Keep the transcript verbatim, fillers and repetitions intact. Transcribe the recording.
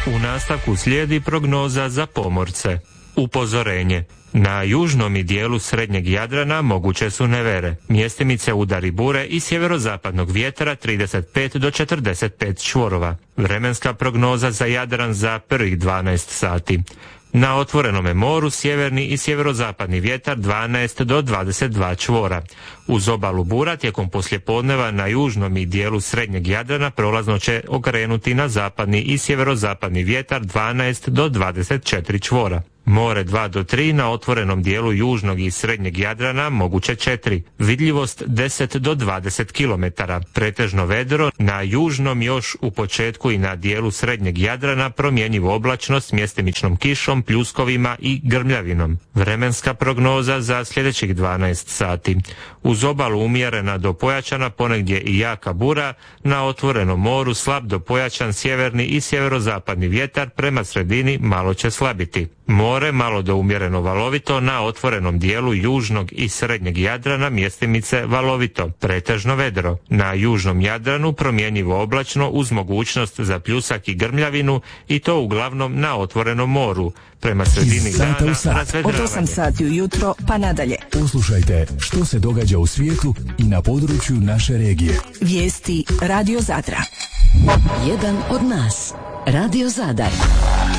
U nastavku slijedi prognoza za pomorce. Upozorenje. Na južnom i dijelu srednjeg Jadrana moguće su nevere, mjestimice udari bure i sjeverozapadnog vjetra trideset pet do četrdeset pet čvorova. Vremenska prognoza za Jadran za prvih dvanaest sati. Na otvorenome moru sjeverni i sjeverozapadni vjetar dvanaest do dvadeset dva čvora. Uz obalu bura tijekom poslijepodneva na južnom i dijelu srednjeg Jadrana prolazno će okrenuti na zapadni i sjeverozapadni vjetar dvanaest do dvadeset četiri čvora. More dva do tri na otvorenom dijelu južnog i srednjeg Jadrana moguće četiri. Vidljivost deset do dvadeset kilometara. Pretežno vedro na južnom još u početku i na dijelu srednjeg Jadrana promjenjivo oblačno s mjestimičnom kišom, pljuskovima i grmljavinom. Vremenska prognoza za sljedećih dvanaest sati. Uz obalu umjerena do pojačana, ponegdje i jaka bura, na otvorenom moru slab do pojačan sjeverni i sjeverozapadni vjetar, prema sredini malo će slabiti. More malo do umjereno valovito, na otvorenom dijelu južnog i srednjeg Jadrana mjestimice valovito, pretežno vedro. Na južnom Jadranu promjenjivo oblačno uz mogućnost za pljusak i grmljavinu i to uglavnom na otvorenom moru. Prema sredini dana razvedravanje. Od osam sati ujutro pa nadalje. Poslušajte što se događa u svijetu i na području naše regije. Vijesti Radio Zadra. Jedan od nas. Radio Zadar.